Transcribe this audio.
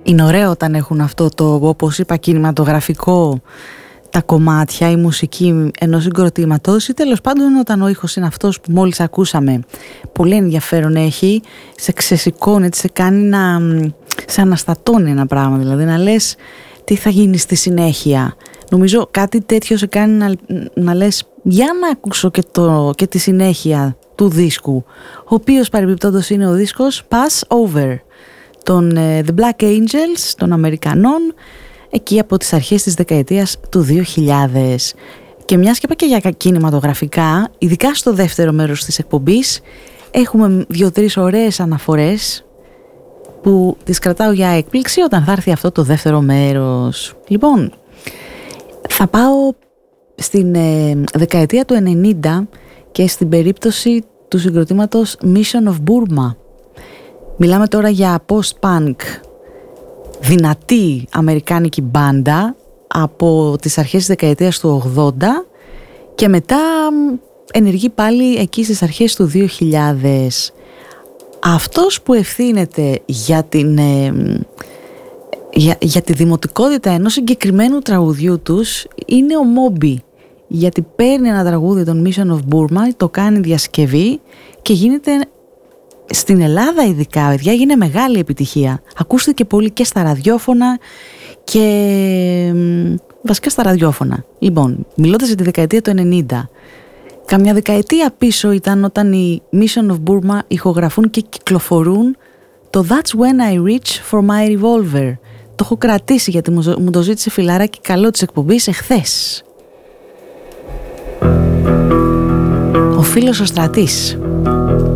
Είναι ωραίο όταν έχουν αυτό το, όπως είπα, κινηματογραφικό, τα κομμάτια, η μουσική ενός συγκροτήματος, ή τέλος πάντων όταν ο ήχος είναι αυτός που μόλις ακούσαμε. Πολύ ενδιαφέρον έχει, σε ξεσηκώνει, σε κάνει να σε αναστατώνει ένα πράγμα, δηλαδή να λες τι θα γίνει στη συνέχεια. Νομίζω κάτι τέτοιο σε κάνει να λες για να ακούσω και τη συνέχεια του δίσκου, ο οποίος παρεμπιπτόντως είναι ο δίσκος Pass Over των The Black Angels, των Αμερικανών, εκεί από τις αρχές της δεκαετίας του 2000. Και μιας και είπα και για κινηματογραφικά, ειδικά στο δεύτερο μέρος της εκπομπής, έχουμε 2-3 ωραίες αναφορές που τις κρατάω για έκπληξη όταν θα έρθει αυτό το δεύτερο μέρος. Λοιπόν, θα πάω στην δεκαετία του 90 και στην περίπτωση του συγκροτήματος Mission of Burma. Μιλάμε τώρα για post-punk, δυνατή αμερικάνικη μπάντα από τις αρχές της δεκαετίας του 80 και μετά ενεργεί πάλι εκεί στις αρχές του 2000. Αυτός που ευθύνεται για τη δημοτικότητα ενός συγκεκριμένου τραγουδιού τους είναι ο Moby, γιατί παίρνει ένα τραγούδι των Mission of Burma, το κάνει διασκευή και γίνεται στην Ελλάδα ειδικά, παιδιά, γίνεται μεγάλη επιτυχία. Ακούστηκε πολύ και στα ραδιόφωνα και βασικά στα ραδιόφωνα. Λοιπόν, μιλώντας για τη δεκαετία του 90, καμιά δεκαετία πίσω ήταν όταν οι Mission of Burma ηχογραφούν και κυκλοφορούν το That's When I Reach For My Revolver. Το έχω κρατήσει γιατί μου το ζήτησε φιλαράκι καλό της εκπομπής εχθές. Ο φίλος ο Στρατής.